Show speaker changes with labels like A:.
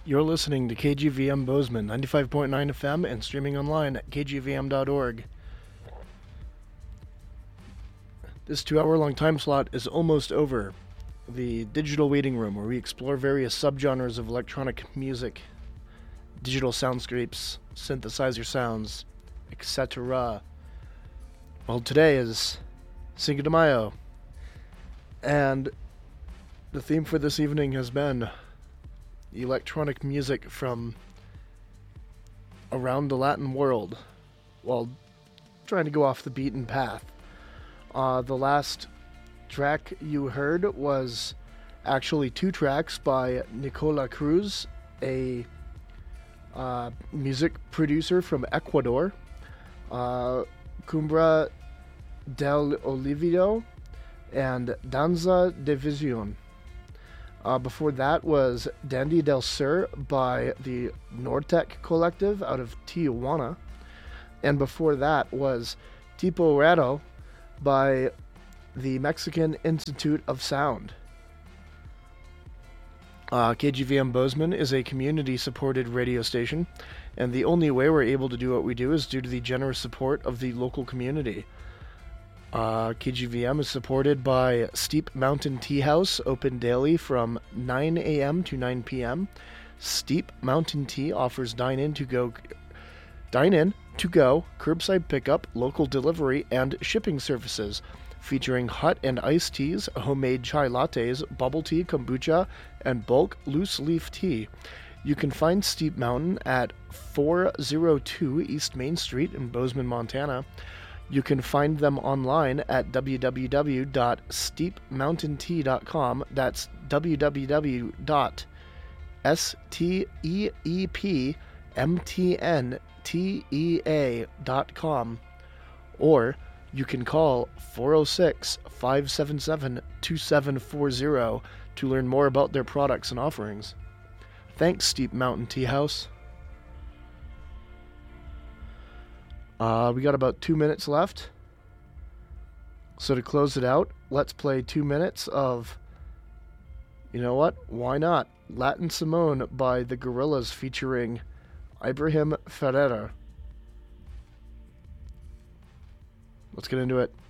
A: You're listening to KGVM Bozeman, 95.9 FM, and streaming online at kgvm.org. This 2-hour-long time slot is almost over. The Digital Waiting Room, where we explore various subgenres of electronic music, digital soundscapes, synthesizer sounds, etc. Well, today is Cinco de Mayo, and the theme for this evening has been electronic music from around the Latin world, while trying to go off the beaten path. The last track you heard was actually 2 tracks by Nicola Cruz, a music producer from Ecuador, Cumbra del Olvido, and Danza de Vision. Before that was Dandy del Sur by the Nortec Collective out of Tijuana. And before that was Tipo Raro by the Mexican Institute of Sound. KGVM Bozeman is a community-supported radio station, and the only way we're able to do what we do is due to the generous support of the local community. KGVM is supported by Steep Mountain Tea House, open daily from 9 a.m. to 9 p.m. Steep Mountain Tea offers dine-in to go, curbside pickup, local delivery, and shipping services, featuring hot and iced teas, homemade chai lattes, bubble tea, kombucha, and bulk loose leaf tea. You can find Steep Mountain at 402 East Main Street in Bozeman, Montana. You can find them online at www.steepmountaintea.com. That's www.steepmountaintea.com. Or you can call 406-577-2740 to learn more about their products and offerings. Thanks, Steep Mountain Tea House. We got about 2 minutes left. So to close it out, let's play 2 minutes of, you know what? Why not? Latin Simone by the Gorillaz featuring Ibrahim Ferreira. Let's get into it.